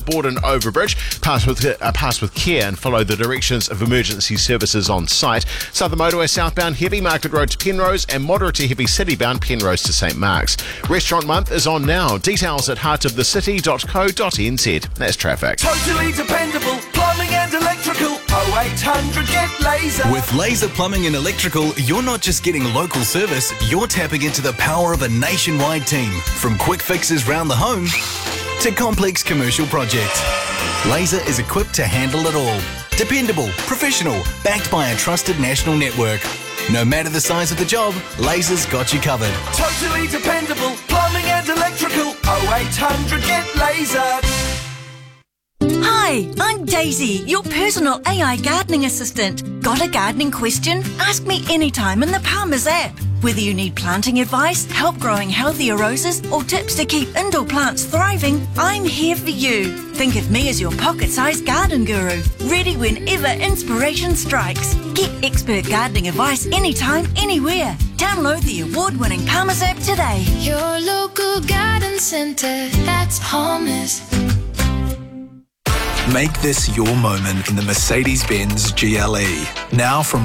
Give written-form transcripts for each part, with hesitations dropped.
Borden Overbridge. Pass with care and follow the directions of emergency services on site. Southern Motorway southbound heavy Market Road to Penrose and moderate to heavy citybound Penrose to St Mark's. Restaurant month is on now. Details at heartofthecity.co.nz. That's traffic. Totally dependable plumbing and electrical. 0800 get Laser. With Laser Plumbing and Electrical, you're not just getting local service, you're tapping into the power of a nationwide team. From quick fixes round the home to complex commercial projects. Laser is equipped to handle it all. Dependable, professional, backed by a trusted national network. No matter the size of the job, Laser's got you covered. Totally dependable plumbing and electrical. 0800 get Laser. Hi, I'm Daisy, your personal AI gardening assistant. Got a gardening question? Ask me anytime in the Palmer's app. Whether you need planting advice, help growing healthier roses, or tips to keep indoor plants thriving, I'm here for you. Think of me as your pocket-sized garden guru, ready whenever inspiration strikes. Get expert gardening advice anytime, anywhere. Download the award-winning Palmer's app today. Your local garden centre, that's Palmer's. Make this your moment in the Mercedes-Benz GLE. Now from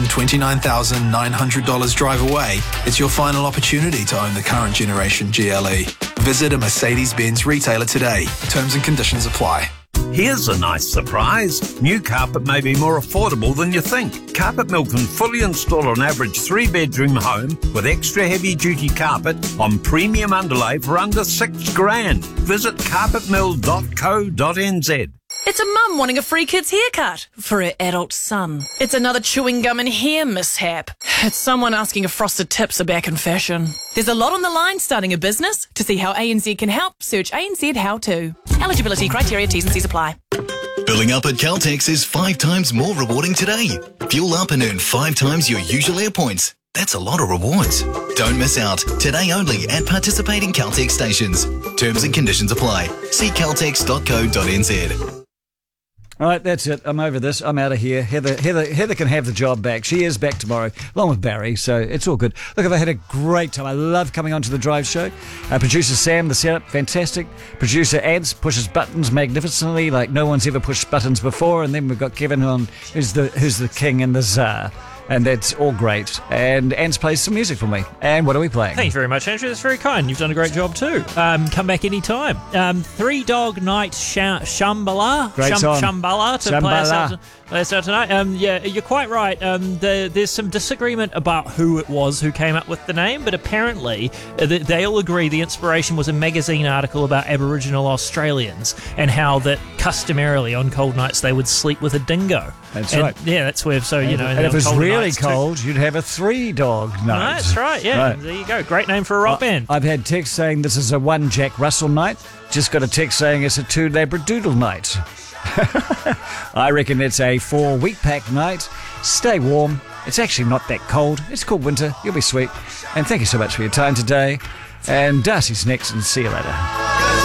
$129,900 drive away, it's your final opportunity to own the current generation GLE. Visit a Mercedes-Benz retailer today. Terms and conditions apply. Here's a nice surprise. New carpet may be more affordable than you think. Carpet Mill can fully install an average 3-bedroom home with extra heavy-duty carpet on premium underlay for under $6,000. Visit carpetmill.co.nz. It's a mum wanting a free kid's haircut for her adult son. It's another chewing gum and hair mishap. It's someone asking if frosted tips are back in fashion. There's a lot on the line starting a business. To see how ANZ can help, search ANZ How To. Eligibility criteria, T's and C's apply. Filling up at Caltex is 5 times more rewarding today. Fuel up and earn 5 times your usual air points. That's a lot of rewards. Don't miss out. Today only at participating Caltex stations. Terms and conditions apply. See caltex.co.nz. All right, that's it. I'm over this. I'm out of here. Heather can have the job back. She is back tomorrow, along with Barry, so it's all good. Look, I've had a great time. I love coming onto the Drive Show. Producer Sam, the setup, fantastic. Producer Ants pushes buttons magnificently, like no one's ever pushed buttons before. And then we've got Kevin on, who's the king and the czar. And that's all great. And Ants plays some music for me. And what are we playing? Thanks very much, Andrew. That's very kind. You've done a great job too. Come back anytime. Three Dog Night Shambhala. Great song. Shambhala to play us out tonight. Yeah, you're quite right. There's some disagreement about who it was who came up with the name, but apparently they all agree the inspiration was a magazine article about Aboriginal Australians and how that customarily on cold nights they would sleep with a dingo. That's right. Yeah, that's where. So you know, and if it's really nights cold, you'd have a 3-dog night. That's right. Yeah, right. There you go. Great name for a rock band. I've had text saying this is a 1 Jack Russell night. Just got a text saying it's a 2 Labradoodle night. I reckon it's a 4 Wheat Pack night. Stay warm. It's actually not that cold. It's called winter. You'll be sweet. And thank you so much for your time today. And Darcy's next, and see you later.